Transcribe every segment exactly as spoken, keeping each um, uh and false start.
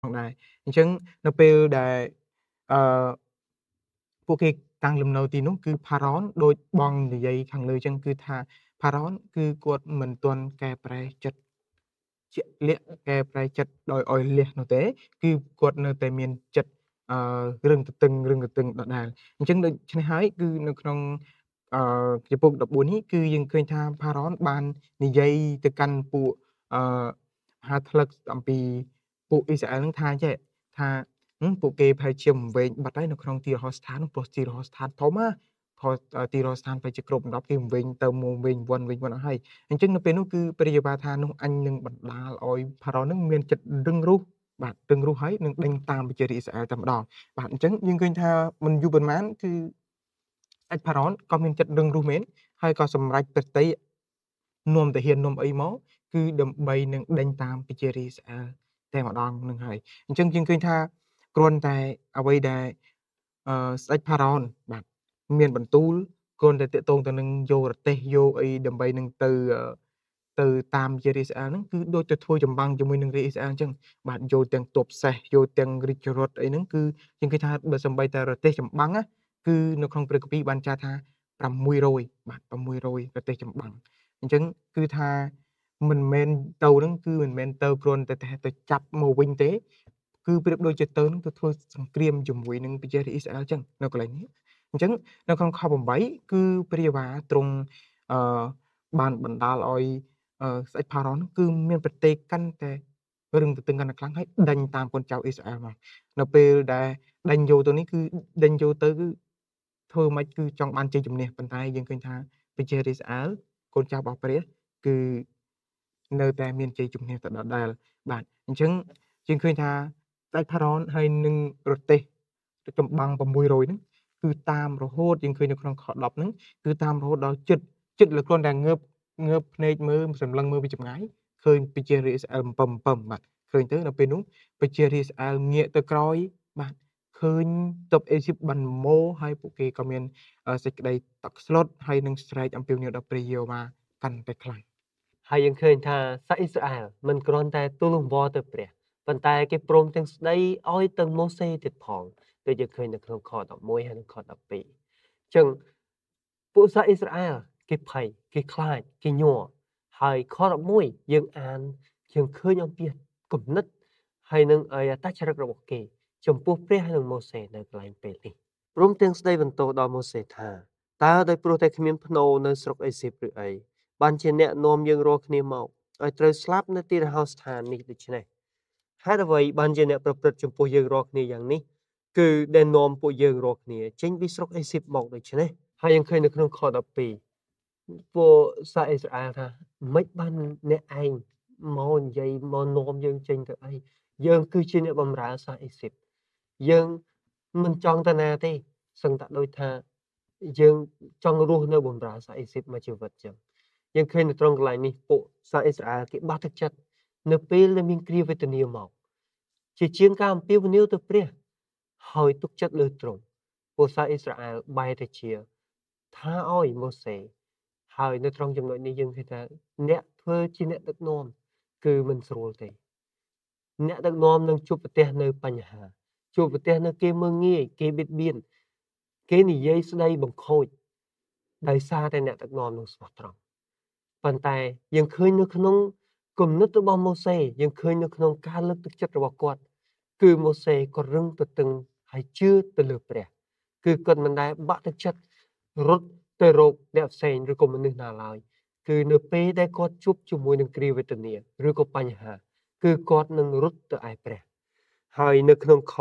ផងដែរអញ្ចឹងនៅពេលដែលអឺពួកគេតាំងលំនៅទីនោះគឺផារ៉នដូចបងនិយាយខាងលើអញ្ចឹងគឺថាផារ៉នគឺគាត់មិនទាន់កែប្រែចិត្តជាក់លាក់កែប្រែចិត្តដោយឲ្យលះនោះទេគឺគាត់នៅតែមានចិត្តអឺរឹងទទឹងរឹងទទឹងដដែលអញ្ចឹងដូច្នេះហើយគឺនៅក្នុងអឺចំពុកដបួននេះគឺយើងឃើញថាផារ៉នបាននិយាយទៅកាន់ពួកអឺមហាថ្លឹកអំពីពួកអ៊ីស្រាអែលនឹងថាចេះថាហឹមពួកគេប្រហែលជាវែងបាត់ហើយនៅក្នុងទីរហោស្ថាននោះព្រោះទីរហោស្ថានធំណាផោទីរហោស្ថានប្រហែលជាគ្រប់ដប់គេវែងទៅមកវិញវ័នវិញវ័នអស់ហើយអញ្ចឹងនៅពេលនោះគឺព្រះយេហូវ៉ាថានោះអញនឹងបណ្ដាលឲ្យផារ៉ននឹងមានចិត្តរឹងរូសបាទរឹងរូសហើយនឹងដេញតាមប្រជារាស្ត្រអ៊ីស្រាអែលតែម្ដងបាទអញ្ចឹងយើងឃើញថាមិនយូរប៉ុន្មានគឺស្ដេចផារ៉នក៏មានចិត្តរឹងរូសមែនហើយក៏សម្រេចប្រតិនាំទាហាននាំអីមកគឺដើម្បីនឹងដេញតាមប្រជារាស្ត្រអ៊ីស្រាអែលតែម្ដងនឹងហើយអញ្ចឹងយើងឃើញថាគ្រាន់តែអ្វីដែលអឺស្ដេចផារ៉នបាទមានបន្ទូលគ្រាន់តែតាក់ទងទៅនឹងយករទេះយកអីដើម្បីនឹងទៅទៅតាមជារាស្ត្រអ៊ីស្រាអែលហ្នឹងគឺដូចទៅធ្វើចម្បាំងជាមួយនឹងរាស្ត្រអ៊ីស្រាអែលអញ្ចឹងបាទយកទាំងទ័ពសេះយកទាំងរាជរដ្ឋអីហ្នឹងគឺយើងឃើញថាបើសំបីតែរទេះចម្បាំងណាគឺនៅក្នុងព្រះគម្ពីរបានចាស់ថា600បាទ600រទេះចម្បាំងអញ្ចឹងគឺថាមិនមែនទៅហ្នឹងគឺមិនមែនទៅគ្រាន់តែទៅចាប់មកវិញទេគឺប្រៀបដូចជាទៅនឹងទៅធ្វើសង្គ្រាមជាមួយនឹងប្រជារាស្ត្រអ៊ីស្រាអែលអញ្ចឹងនៅកន្លែងនេះអញ្ចឹងនៅក្នុងខ8គឺព្រះយេហូវ៉ាទ្រង់អឺបានបណ្ដាលឲ្យអឺស្ដេចផារ៉នគឺមានប្រទេសកាន់តែរឹងទទឹងកាន់តែខ្លាំងហើយដេញតាមកូនចៅអ៊ីស្រាអែលមកនៅពេលដែលដេញយកទៅនេះគឺដេញយកទៅគឺធ្វើម៉េចគឺចង់បានជ័យជំនះប៉ុន្តែយើងឃើញថាប្រជារាស្ត្រអ៊ីស្រាអែលកូនចៅរបស់ព្រះគឺនៅតែមានជ័យជំនះទៅដដែលបាទអញ្ចឹងយើងឃើញថាស្ដេចផារ៉នហើយនឹងរទេះចម្បាំង600ហ្នឹងគឺតាមរហូតយើងឃើញនៅក្នុងខដប់ហ្នឹងគឺតាមរហូតដល់ចិត្តចិត្តលើគ្រាន់តែងើបងើបភ្នែកមើលសម្លឹងមើលពីចម្ងាយឃើញប្រជារាស្ត្រអ៊ីស្រាអែល7 7បាទឃើញទៅនៅពេលនោះប្រជារាស្ត្រអ៊ីស្រាអែលងាកទៅក្រោយបាទឃើញទ័ពអេស៊ីបបានមោហើយពួកគេក៏មានសេចក្តីតក់ស្លុតហើយនឹងស្រែកអំពាវនាវដល់ព្រះយេហូវ៉ាកាន់តែខ្លាំងហើយយើងឃើញថាសាសអ៊ីស្រាអែលមិនគ្រាន់តែទូលង្វល់ទៅព្រះប៉ុន្តែគេព្រមទាំងស្ដីឲ្យទៅម៉ូសេទៀតផងដូចយើងឃើញនៅក្នុងខ11ហើយនិងខ12អញ្ចឹងពួកសាសអ៊ីស្រាអែលគេភ័យគេខ្លាចគេញ័រហើយខ11យើងអានយើងឃើញអំពីគំនិតហើយនឹងអត្តចរិតរបស់គេចំពោះព្រះហើយនិងម៉ូសេនៅកន្លែងពេលនេះព្រមទាំងស្ដីបន្ទោសដល់ម៉ូសេថាតើដោយព្រោះតែគ្មានភ្នូរនៅស្រុកអេស៊ីបឬអីបានជាអ្នកនាំយើងរាល់គ្នាមកឲ្យត្រូវស្លាប់នៅទីរហោស្ថាននេះដូច្នេះហេតុអ្វីបានជាអ្នកប្រព្រឹត្តចំពោះយើងរាល់គ្នាយ៉ាងនេះគឺដែលនាំពួកយើងរាល់គ្នាចេញពីស្រុកអេស៊ីបមកដូច្នេះហើយយើងឃើញនៅក្នុងខ12ពួកសាសអ៊ីស្រាអែលថាមិនបានអ្នកឯងមកនិយាយមកនាំយើងចេញទៅអីយើងគឺជាអ្នកបម្រើសាសអេស៊ីបយើងមិនចង់តាណាទេសឹងតែដូចថាយើងចង់រស់នៅបម្រើសាសអេស៊ីបមួយជីវិតចឹងយើងឃើញនៅត្រង់កន្លែងនេះពួកសាសអ៊ីស្រាអែលគេបាក់ទឹកចិត្តនៅពេលដែលមានគ្រាវេទនាមកជាជាងការអំពាវនាវទៅព្រះហើយទុកចិត្តលើទ្រង់ពួកសាសអ៊ីស្រាអែលបែរទៅជាថាឲ្យម៉ូសេហើយនៅត្រង់ចំណុចនេះយើងឃើញថាអ្នកធ្វើជាអ្នកដឹកនាំគឺមិនស្រួលទេអ្នកដឹកនាំនឹងជួបប្រទះនៅបញ្ហាជួបប្រទះនៅគេមើងងាយគេបៀតបៀនគេនិយាយស្ដីបង្ខូចដោយសារតែអ្នកដឹកនាំនឹងស្មោះត្រង់ប៉ុន្តែយើងឃើញនៅក្នុងគំនិតរបស់ម៉ូសេយើងឃើញនៅក្នុងការលើកទឹកចិត្តរបស់គាត់គឺម៉ូសេក៏រឹងទទឹងហើយជឿទៅលើព្រះគឺគាត់មិនដែលបាក់ទឹកចិត្តរត់ទៅរកអ្នកផ្សេងឬក៏មនុស្សណាឡើយគឺនៅពេលដែលគាត់ជួបជាមួយនឹងគ្រាវេទនាឬក៏បញ្ហាគឺគាត់នឹងរត់ទៅឯព្រះហើយនៅក្នុងខ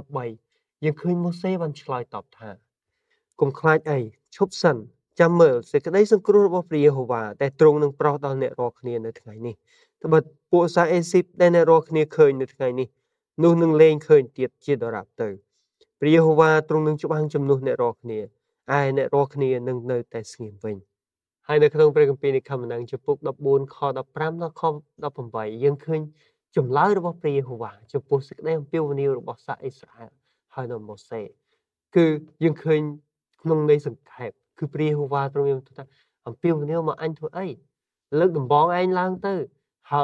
13យើងឃើញម៉ូសេបានឆ្លើយតបថាកុំខ្លាចអីឈប់សិនចាំមើលសេចក្តីសង្គ្រោះរបស់ព្រះយេហូវ៉ាដែលទ្រង់នឹងប្រោសដល់អ្នករាល់គ្នានៅថ្ងៃនេះត្បិតពួកសាសអេស៊ីបដែលអ្នករាល់គ្នាឃើញនៅថ្ងៃនេះនោះនឹងលែងឃើញទៀតជាដរាបទៅព្រះយេហូវ៉ាទ្រង់នឹងច្បាំងជំនួសអ្នករាល់គ្នាឯអ្នករាល់គ្នានឹងនៅតែស្ងៀមវិញហើយនៅក្នុងព្រះគម្ពីរនៃខមនឹងចំពុក14ខ15ដល់ខ18យើងឃើញចម្លើយរបស់ព្រះយេហូវ៉ាចំពោះសេចក្តីអំពាវនាវរបស់សាសអ៊ីស្រាអែលហើយនៅម៉ូសេគឺយើងឃើញក្នុងន័យសង្ខេបគឺព្រះយេហូវ៉ាទ្រង់មានថាអំពាវនាវមកអញធ្វើអីលើកដំបងឯងឡើងទៅហើយ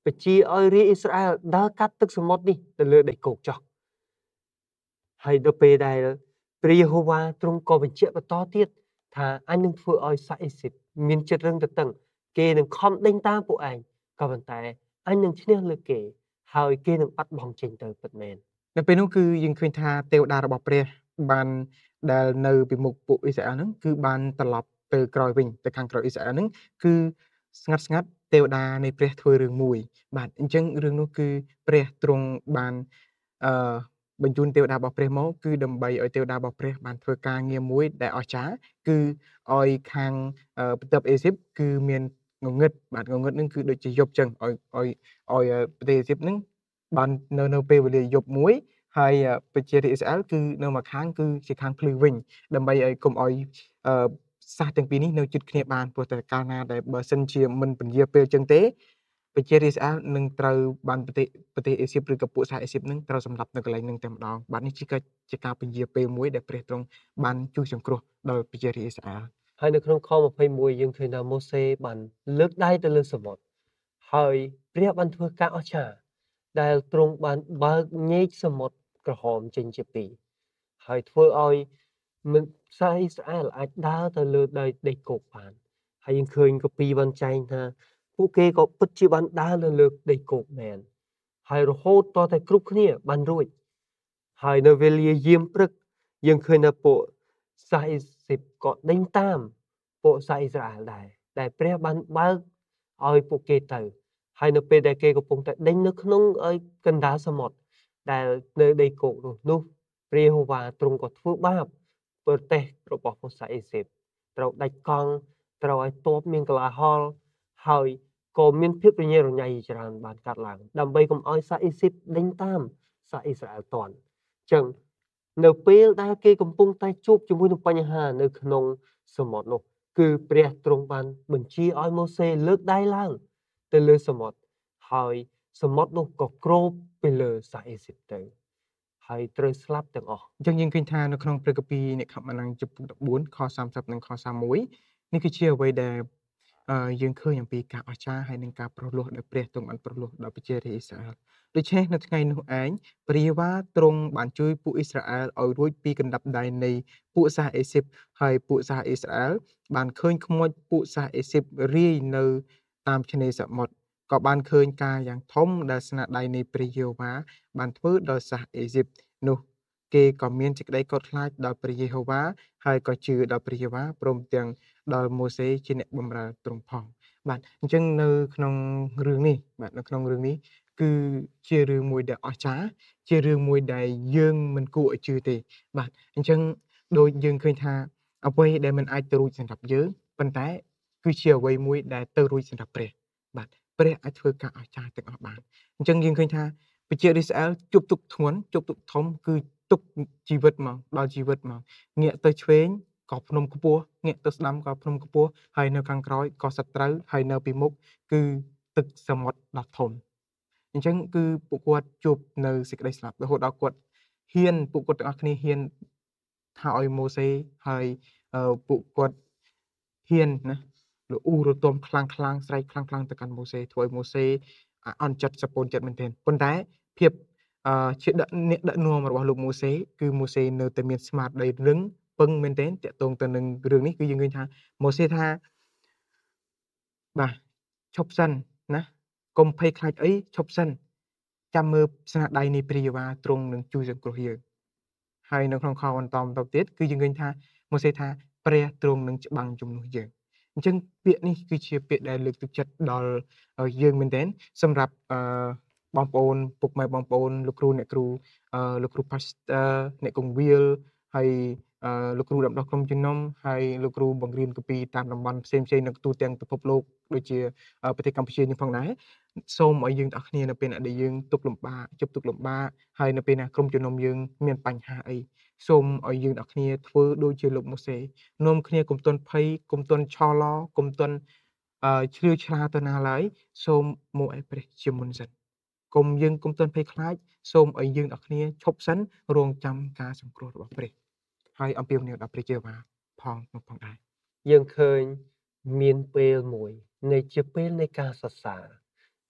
បញ្ជាឲ្យរាជអ៊ីស្រាអែលដើរកាត់ទឹកសមុទ្រនេះទៅលើដីគោកចុះហើយដល់ពេលដែលព្រះយេហូវ៉ាទ្រង់ក៏បញ្ជាក់បន្តទៀតថាអញនឹងធ្វើឲ្យសាច់អេស៊ីបមានចិត្តរឹងទទឹងគេនឹងខំដេញតាមពួកឯងក៏ប៉ុន្តែអញនឹងឈ្នះលើគេហើយគេនឹងបាត់បង់ចេញទៅពិតមែននៅពេលនោះគឺយើងឃើញថាទេវតារបស់ព្រះបានដែលនៅពីមុខពួកអ៊ីស្រាអែលហ្នឹងគឺបានត្រឡប់ទៅក្រោយវិញទៅខាងក្រោយអ៊ីស្រាអែលហ្នឹងគឺស្ងាត់ស្ងាត់ទេវតានៃព្រះធ្វើរឿងមួយបាទអញ្ចឹងរឿងនោះគឺព្រះទ្រង់បានអឺបញ្ជូនទេវតារបស់ព្រះមកគឺដើម្បីឲ្យទេវតារបស់ព្រះបានធ្វើការងារមួយដែលអស្ចារ្យគឺឲ្យខាងបន្ទាប់អេស៊ីបគឺមានងងឹតបាទងងឹតហ្នឹងគឺដូចជាយប់ចឹងឲ្យឲ្យឲ្យប្រទេសអេស៊ីបហ្នឹងបាននៅនៅពេលវេលាយប់មួយហើយប្រជារាស្ត្រអ៊ីស្រាអែលគឺនៅមួយខាងគឺជាខាងភ្លឺវិញដើម្បីឲ្យកុំឲ្យអឺសាសទាំងពីរនេះនៅជិតគ្នាបានព្រោះតែកាលណាដែលបើសិនជាមិនពន្យាពេលចឹងទេប្រជារាស្ត្រអ៊ីស្រាអែលនឹងត្រូវបានប្រទេសប្រទេសអេស៊ីបឬក៏ពួកសាសអេស៊ីបនឹងត្រូវសម្លាប់នៅកន្លែងនឹងតែម្ដងបាទនេះជាជាការពន្យាពេលមួយដែលព្រះទ្រង់បានជួយសង្គ្រោះដល់ប្រជារាស្ត្រអ៊ីស្រាអែលហើយនៅក្នុងខម្ភៃមួយយើងឃើញថាម៉ូសេបានលើកដៃទៅលើសមុទ្រហើយព្រះបានធ្វើការអស្ចារ្យដែលទ្រង់បានបើកញែកសមុទ្រក្រហមចេញជាពីរហើយធ្វើឲ្យមិនសាសអ៊ីស្រាអែលអាចដើរទៅលើដីដីគោកបានហើយយើងឃើញកាពីបានចែងថាពួកគេក៏ពិតជាបានដើរលើលើដីគោកមែនហើយរហូតតតែគ្រប់គ្នាបានរួចហើយនៅវេលាយាមព្រឹកយើងឃើញថាពួកសាសអ៊ីស៊ីបក៏ដេញតាមពួកសាសអ៊ីស្រាអែលដែរដែលព្រះបានបើកឲ្យពួកគេទៅហើយនៅពេលដែលគេកំពុងតែដេញនៅក្នុងកណ្ដាលសមុទ្រដែលនៅដីគោកនោះនោះព្រះយេហូវ៉ាទ្រង់ក៏ធ្វើបាបប្រទេសរបស់ពួកសាសអ៊ីស៊ីបត្រូវដាច់កង់ត្រូវឲ្យទ័ពមានកលាហលហើយក៏មានភាពរញ៉េរញ៉ៃច្រើនបានកាត់ឡើងដើម្បីកុំឲ្យសាសអ៊ីស៊ីបដេញតាមសាសអ៊ីស្រាអែលតន់អញ្ចឹងនៅពេលដែលគេកំពុងតែជួបជាមួយនឹងបញ្ហានៅក្នុងសមុទ្រនោះគឺព្រះទ្រង់បានបញ្ជាឲ្យម៉ូសេលើកដៃឡើងទៅលើសមុទ្រហើយសមុទ្រនោះក៏គ្របពីលើសាសអេស៊ីបទៅហើយត្រូវស្លាប់ទាំងអស់អញ្ចឹងយើងឃើញថានៅក្នុងព្រះគម្ពីរអ្នកខម្មាណង្ជពុដបួនខសាមសិបនិងខសាមមួយនេះគឺជាអ្វីដែលអឺយើងឃើញអំពីការអស្ចារ្យហើយនិងការប្រោះលោះដែលព្រះទ្រង់បានប្រោះលោះដល់ប្រជារាស្ត្រអ៊ីស្រាអែលដូច្នេះនៅថ្ងៃនោះឯងព្រះយេហូវ៉ាទ្រង់បានជួយពួកអ៊ីស្រាអែលឲ្យរួចពីកណ្ដាប់ដៃនៃពួកសាសអេស៊ីបហើយពួកសាសអ៊ីស្រាអែលបានឃើញខ្មោចពួកសាសអេស៊ីបរាយនៅតាមឆ្នេរសមុទ្រក៏បានឃើញការយ៉ាងធំដែលស្នាដៃនៃព្រះយេហូវ៉ាបានធ្វើដល់សាសអេស៊ីបនោះគេក៏មានសេចក្តីកោតខ្លាចដល់ព្រះយេហូវ៉ាហើយក៏ជឿដល់ព្រះយេហូវ៉ាព្រមទាំងដល់ម៉ូសេជាអ្នកបម្រើទ្រង់ផងបាទអញ្ចឹងនៅក្នុងរឿងនេះបាទនៅក្នុងរឿងនេះគឺជារឿងមួយដែលអស្ចារ្យជារឿងមួយដែលយើងមិនគួរឲ្យជឿទេបាទអញ្ចឹងដូចយើងឃើញថាអ្វីដែលមិនអាចទៅរួចសម្រាប់យើងប៉ុន្តែគឺជាអ្វីមួយដែលទៅរួចសម្រាប់ព្រះបាទព្រះអាចធ្វើការអស្ចារ្យទាំងអស់បានអញ្ចឹងយើងឃើញថាប្រជាអ៊ីស្រាអែលជប់ទុកធ្ងន់ជប់ទុកធំគឺទុកជីវិតមកដល់ជីវិតមកងាកទៅឆ្វេងក៏ភ្នំខ្ពស់ងាកទៅស្ដាំក៏ភ្នំខ្ពស់ហើយនៅខាងក្រោយក៏សត្រូវហើយនៅពីមុខគឺទឹកសមុទ្រដ៏ធំអញ្ចឹងគឺពួកគាត់ជួបនៅសេចក្តីស្លាប់រហូតដល់គាត់ហ៊ានពួកគាត់ទាំងអស់គ្នាហ៊ានថាឲ្យម៉ូសេហើយពួកគាត់ហ៊ានណាលអ៊ូរទំខ្លាំងខ្លាំងស្រែកខ្លាំងខ្លាំងទៅកាន់ម៉ូសេធ្វើឲ្យម៉ូសេអន់ចិត្តសពូនចិត្តមែនទែនប៉ុន្តែភាពអឺជាដឹកអ្នកដឹកនាំរបស់លោកម៉ូសេគឺម៉ូសេនៅតែមានស្មារតីរឹងពឹងមែនទែនតាក់ទងទៅនឹងរឿងនេះគឺយើងឃើញថាម៉ូសេថាបាទឈប់សិនណាកុំភ័យខ្លាចអីឈប់សិនចាំមើលស្នាដៃនៃព្រះយេហូវ៉ាទ្រង់នឹងជួយសង្គ្រោះយើងហើយនៅក្នុងខបន្តបន្តទៀតគឺយើងឃើញថាម៉ូសេថាព្រះទ្រង់នឹងច្បាំងជំនួសយើងអញ្ចឹងពាក្យនេះគឺជាពាក្យដែលលើកទឹកចិត្តដល់យើងមែនទែនសម្រាប់អឺបងប្អូនពុកម៉ែបងប្អូនលោកគ្រូអ្នកគ្រូអឺលោកគ្រូ Pastor អ្នកគង្វាលហើយអឺលោកគ្រូដំណោះក្រុមជំនុំហើយលោកគ្រូបង្រៀនកាពីតាមតំបន់ផ្សេងៗនៅទូទាំងពិភពលោកដូចជាប្រទេសកម្ពុជានេះផងដែរសូមឲ្យយើងទាំងអស់គ្នានៅពេលដែលយើងទុកលំបាកជប់ទុកលំបាកហើយនៅពេលណាក្រុមជំនុំយើងមានបញ្ហាអីសូមឲ្យយើងទាំងអស់គ្នាធ្វើដូចជាលោកម៉ូសេនាំគ្នាកុំទន់ភ័យកុំទន់ឆោឡកុំទន់អឺឆ្លៀវឆ្លាទៅណាឡើយសូមមកឲ្យព្រះជាមុនសិនកុំយើងកុំទន់ភ័យខ្លាចសូមឲ្យយើងទាំងអស់គ្នាឈប់សិនរងចាំការសង្គ្រោះរបស់ព្រះហើយអំពាវនាវដល់ព្រះជាវាផងនោះផងដែរយើងឃើញមានពេលមួយនៃជាពេលនៃការសរសើរ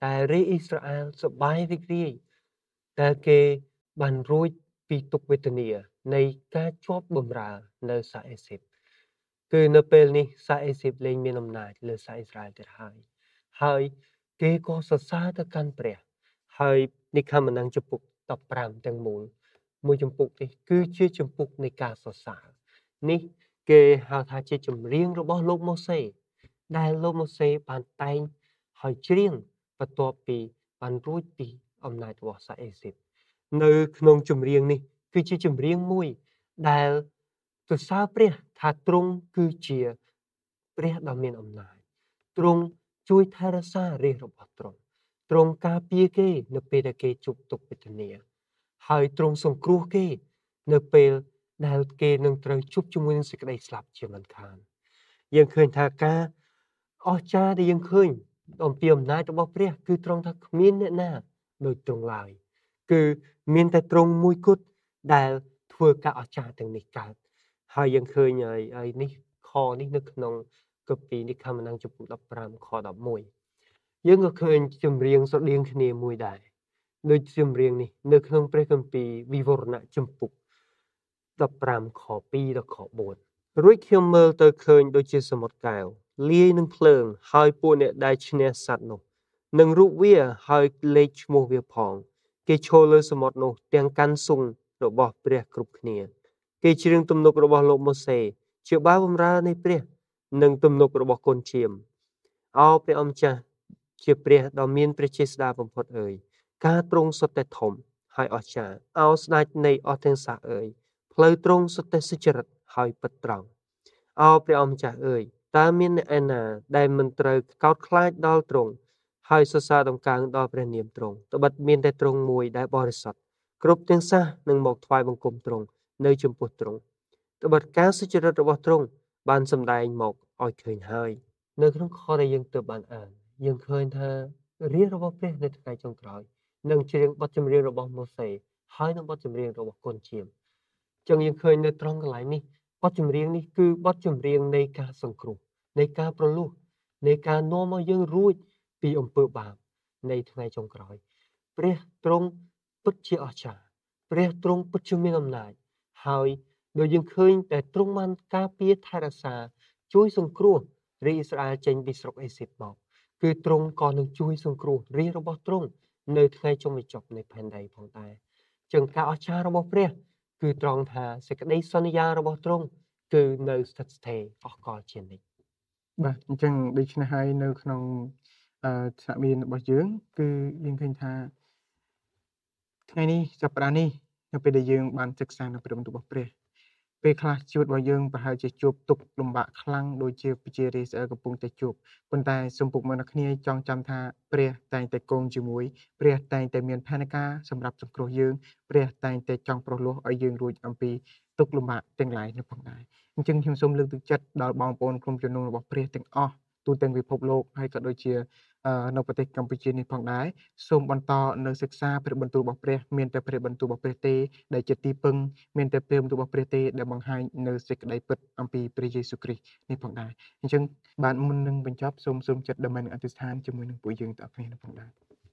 តែរាជអ៊ីស្រាអែលសប្បាយរីករាយដែលគេបានរួចពីទុក្ខវេទនានៃការជាប់បម្រើនៅសាសអេស៊ីបគឺនៅពេលនេះសាសអេស៊ីបលែងមានអំណាចលើសាសអ៊ីស្រាអែលទៀតហើយហើយគេក៏សរសើរទៅកាន់ព្រះហើយនេះខមណងចំពុកដប់ប្រាំទាំងមូលមួយចំពុកនេះគឺជាចំពុកនៃការសរសើរនេះគេហៅថាជាចម្រៀងរបស់លោកម៉ូសេដែលលោកម៉ូសេបានតែងហើយច្រៀងបន្ទាប់ពីបានរួចពីអំណាចរបស់សាសអេស៊ីបនៅក្នុងចម្រៀងនេះគឺជាចម្រៀងមួយដែលសរសើរព្រះថាទ្រង់គឺជាព្រះដ៏មានអំណាចទ្រង់ជួយថែរក្សារាជរបស់ទ្រង់ទ្រង់ការពារគេនៅពេលដែលគេជួបទុក្ខវេទនាហើយទ្រង់សង្គ្រោះគេនៅពេលដែលគេនឹងត្រូវជួបជាមួយនឹងសេចក្តីស្លាប់ជាមិនខានយើងឃើញថាការអស្ចារ្យដែលយើងឃើញអំពីអំណាចរបស់ព្រះគឺត្រង់ថាគ្មានអ្នកណាដូចទ្រង់ឡើយគឺមានតែទ្រង់មួយគត់ដែលធ្វើការអស្ចារ្យទាំងនេះកើតហើយយើងឃើញហើយនេះខនេះនៅក្នុងកពីនេះខមណងចំពុកដប់ប្រាំខដប់មួយយើងក៏ឃើញចម្រៀងស្រដៀងគ្នាមួយដែរដូចចម្រៀងនេះនៅក្នុងព្រះគម្ពីរវិវរណៈចំពុកដប់ប្រាំខពីរដល់ខបួនរួចខ្ញុំមើលទៅឃើញដូចជាសមុទ្រកែវលាយនឹងភ្លើងហើយពួកអ្នកដែលឈ្នះសត្វនោះនឹងរូបវាហើយលេខឈ្មោះវាផងគេឈរលើសមុទ្រនោះទាំងកាន់ស៊ុងរបស់ព្រះគ្រប់គ្នាគេច្រៀងទំនុករបស់លោកម៉ូសេជាបាវបម្រើនៃព្រះនិងទំនុករបស់កូនជៀមអោព្រះអម្ចាស់ជាព្រះដ៏មានព្រះចេស្តាបំផុតអើយការទ្រង់សុទ្ធតែធំហើយអស្ចារ្យអោស្ដេចនៃអស់ទាំងសាសអើយផ្លូវទ្រង់សុទ្ធតែសុចរិតហើយពិតត្រង់អោព្រះអម្ចាស់អើយតើមានអ្នកឯណាដែលមិនត្រូវកោតខ្លាចដល់ទ្រង់ហើយសរសើរដំកើងដល់ព្រះនាមទ្រង់ត្បិតមានតែទ្រង់មួយដែលបរិសុទ្ធគ្រប់ទាំងសាសនឹងមកថ្វាយបង្គំទ្រង់នៅចំពោះទ្រង់ត្បិតការសុចរិតរបស់ទ្រង់បានសម្ដែងមកឲ្យឃើញហើយនៅក្នុងខដែលយើងទើបបានអានយើងឃើញថារាជរបស់ព្រះនៅថ្ងៃចុងក្រោយនឹងច្រៀងបទចម្រៀងរបស់ម៉ូសេហើយនឹងបទចម្រៀងរបស់កូនជៀមចឹងយើងឃើញនៅត្រង់កន្លែងនេះបទចម្រៀងនេះគឺបទចម្រៀងនៃការសង្គ្រោះនៃការប្រលួសនៃការនាំឲ្យយើងរួចពីអំពើបាបនៃថ្ងៃចុងក្រោយព្រះទ្រង់ពិតជាអស្ចារ្យព្រះទ្រង់ពិតជាមានអំណាចហើយដោយយើងឃើញតែទ្រង់បានការពារថែរក្សាជួយសង្គ្រោះរាជអ៊ីស្រាអែលចេញពីស្រុកអេស៊ីបមកគឺទ្រង់ក៏នឹងជួយសង្គ្រោះរាជរបស់ទ្រង់នៅថ្ងៃចុងបញ្ចប់នៃផែនដីផងដែរចឹងការអស្ចារ្យរបស់ព្រះគឺត្រង់ថាសេចក្តីសន្យារបស់ទ្រង់គឺនៅស្ថិតស្ថេរអស់កលជានិច្ចបាទអញ្ចឹងដូច្នេះហើយនៅក្នុងអឺថ្នាក់រៀនរបស់យើងគឺយើងឃើញថាថ្ងៃនេះសប្តាហ៍នេះនៅពេលដែលយើងបានសិក្សានៅព្រះបន្ទូលរបស់ព្រះពេលខ្លះជីវិតរបស់យើងប្រហែលជាជួបទុក្ខលំបាកខ្លាំងដូចជាប្រជារាស្ត្រអ៊ីស្រាអែលកំពុងតែជួបប៉ុន្តែសូមពុកម៉ែអ្នកគ្នាចងចាំថាព្រះតែងតែគង់ជាមួយព្រះតែងតែមានផែនការសម្រាប់សង្គ្រោះយើងព្រះតែងតែចង់ប្រោះលោះឲ្យយើងរួចអំពីទុក្ខលំបាកទាំងឡាយនោះផងដែរអញ្ចឹងខ្ញុំសូមលើកទឹកចិត្តដល់បងប្អូនក្រុមជំនុំរបស់ព្រះទាំងអស់ទូទាំងពិភពលោកហើយក៏ដូចជានៅប្រទេសកម្ពុជានេះផងដែរសូមបន្តនៅសិក្សាព្រះបន្ទូលរបស់ព្រះមានតែព្រះបន្ទូលរបស់ព្រះទេដែលជាទីពឹងមានតែព្រះបន្ទូលរបស់ព្រះទេដែលបង្ហាញនៅសេចក្តីពិតអំពីព្រះយេស៊ូវគ្រីស្ទនេះផងដែរអញ្ចឹងបានមុននឹងបញ្ចប់សូមសូមចិត្តដើម្បីនឹងអធិស្ឋានជាមួយនឹងពួកយើងទាំងអស់គ្នានោះផងដែរ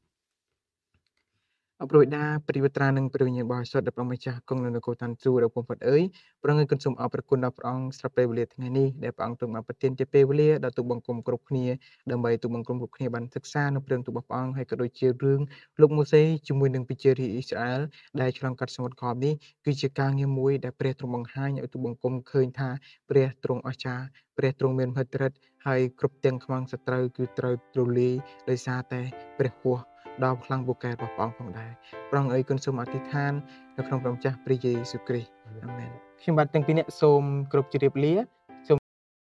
អបរួយដាព្រះវិត្រានិងព្រះវិញ្ញាណបរិសុទ្ធដែលព្រះម្ចាស់គង់នៅនគរឋានសួគ៌ដ៏បំផុតអើយព្រះអង្គគុណសូមអរព្រគុណដល់ព្រះអង្គស្រាប់ពេលវេលាថ្ងៃនេះដែលព្រះអង្គទ្រង់បានប្រទានជាពេលវេលាដល់ទូបង្គំគ្រប់គ្នាដើម្បីទូបង្គំគ្រប់គ្នាបានសិក្សានៅព្រះបន្ទូលរបស់ព្រះអង្គហើយក៏ដូចជារឿងលោកម៉ូសេជាមួយនឹងប្រជារាស្ត្រអ៊ីស្រាអែលដែលឆ្លងកាត់សមុទ្រខបនេះគឺជាការងារមួយដែលព្រះទ្រង់បង្ហាញឲ្យទូបង្គំឃើញថាព្រះទ្រង់អស្ចារ្យព្រះទ្រង់មានមហិទ្ធិឫទ្ធិហើយគ្រប់ទាំងខ្មាំងសត្រូវគឺត្រូវទ្រលាយដោយសារតែព្រះពស់ដ៏ខ្លាំងពូកែរបស់ព្រះអង្គផងដែរព្រះអង្គអើយគុណសូមអធិដ្ឋាននៅក្នុងព្រះម្ចាស់ព្រះយេស៊ូវគ្រីស្ទអាមែនខ្ញុំបាទទាំងពីរអ្នកសូមគ្រប់ជម្រាបលា